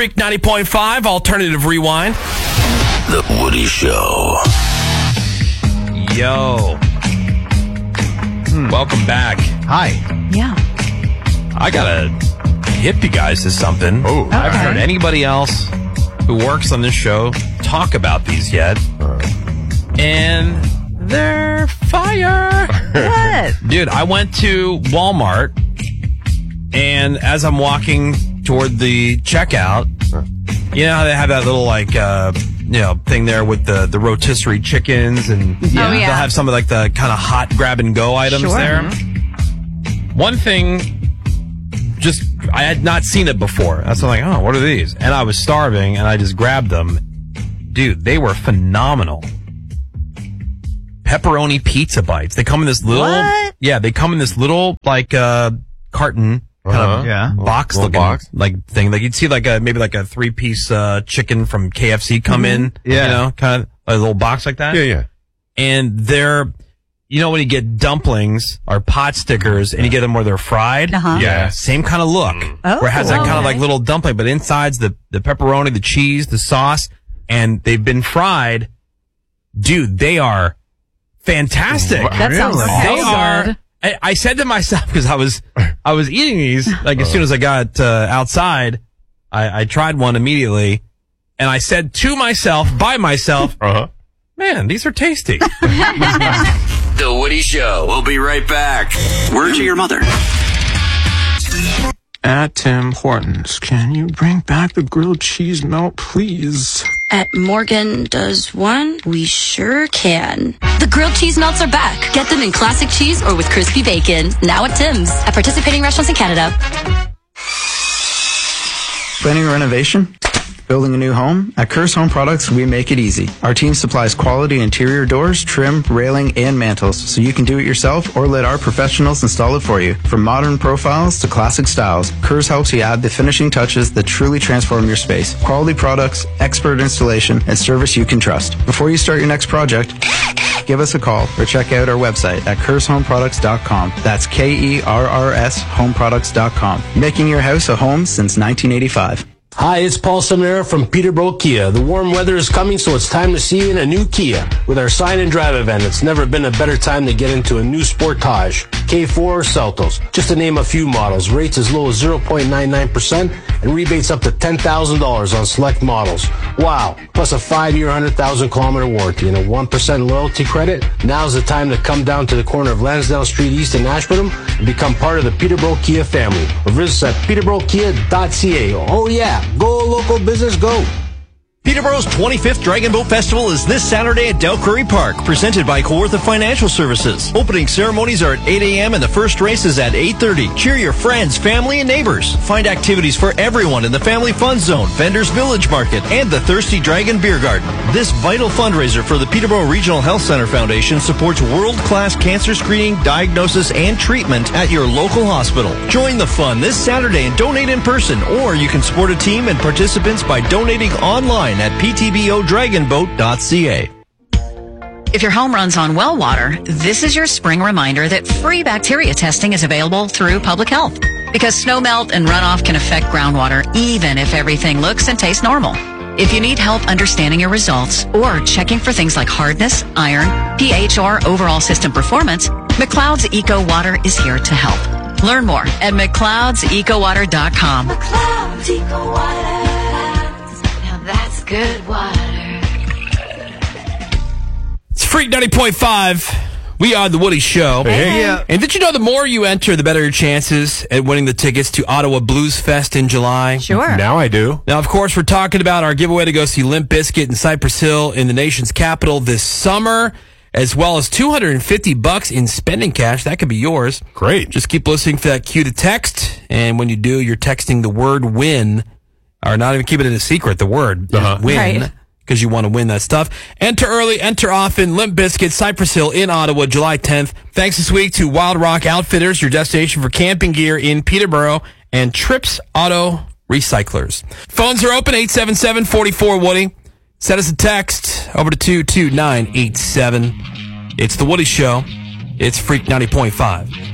Freak 90.5, Alternative Rewind. The Woody Show. Yo. Welcome back. Hi. Yeah. I gotta hip you guys to something. Oh, I haven't heard anybody else who works on this show talk about these yet. And they're fire. What? Dude, I went to Walmart, and as I'm walking toward the checkout, you know how they have that little thing there with the rotisserie chickens, and they'll have some of like the kind of hot grab and go items there. One thing, I had not seen it before. That's why I'm like, oh, what are these? And I was starving, and I just grabbed them. Dude, they were phenomenal. Pepperoni pizza bites. They come in this little, they come in this little carton kind of box looking like thing. Like you'd see maybe a 3-piece chicken from KFC come in, kind of a little box like that. Yeah. And they're, when you get dumplings or pot stickers and you get them where they're fried, same kind of look, where it has that kind of like little dumpling, but inside's the pepperoni, the cheese, the sauce, and they've been fried. Dude, they are fantastic. That sounds so good. I said to myself, because I was eating these, as soon as I got outside, I tried one immediately, and I said to myself, by myself, man, these are tasty. The Woody Show. We'll be right back. Word to your mother. At Tim Hortons, can you bring back the grilled cheese melt, please? At Morgan Does One, we sure can. The grilled cheese melts are back. Get them in classic cheese or with crispy bacon. Now at Tim's. At participating restaurants in Canada. Planning a renovation? Building a new home? At Curse Home Products, we make it easy. Our team supplies quality interior doors, trim, railing, and mantles, so you can do it yourself or let our professionals install it for you. From modern profiles to classic styles, Curse helps you add the finishing touches that truly transform your space. Quality products, expert installation, and service you can trust. Before you start your next project, give us a call or check out our website at cursehomeproducts.com. That's KERRS homeproducts.com. Making your house a home since 1985. Hi, it's Paul Seminara from Peterborough Kia. The warm weather is coming, so it's time to see you in a new Kia. With our sign and drive event, it's never been a better time to get into a new Sportage, K4 or Seltos. Just to name a few models, rates as low as 0.99% and rebates up to $10,000 on select models. Wow, plus a 5-year, 100,000-kilometer warranty and a 1% loyalty credit. Now's the time to come down to the corner of Lansdowne Street East in Ashburnham and become part of the Peterborough Kia family. Or visit us at peterboroughkia.ca. Oh yeah, go local business, go. Peterborough's 25th Dragon Boat Festival is this Saturday at Del Curry Park, presented by Kawartha Financial Services. Opening ceremonies are at 8 a.m. and the first race is at 8:30. Cheer your friends, family, and neighbors. Find activities for everyone in the Family Fun Zone, Vendors Village Market, and the Thirsty Dragon Beer Garden. This vital fundraiser for the Peterborough Regional Health Center Foundation supports world-class cancer screening, diagnosis, and treatment at your local hospital. Join the fun this Saturday and donate in person, or you can support a team and participants by donating online at ptbodragonboat.ca. If your home runs on well water, this is your spring reminder that free bacteria testing is available through Public Health. Because snow melt and runoff can affect groundwater even if everything looks and tastes normal. If you need help understanding your results or checking for things like hardness, iron, pH, or overall system performance, McLeod's Eco Water is here to help. Learn more at McLeod'sEcoWater.com. McLeod's Eco Water. That's good water. It's Freak 90.5. We are The Woody Show. Hey. Yeah. And did you know the more you enter, the better your chances at winning the tickets to Ottawa Blues Fest in July? Sure. Now I do. Now, of course, we're talking about our giveaway to go see Limp Bizkit in Cypress Hill in the nation's capital this summer, as well as $250 in spending cash. That could be yours. Great. Just keep listening for that cue to text. And when you do, you're texting the word WIN. Or not even keep it in a secret, the word win, because you want to win that stuff. Enter early, enter often. Limp Bizkit, Cypress Hill in Ottawa, July 10th. Thanks this week to Wild Rock Outfitters, your destination for camping gear in Peterborough, and Trips Auto Recyclers. Phones are open, 877-44-WOODY. Send us a text over to 22987. It's The Woody Show. It's Freak 90.5.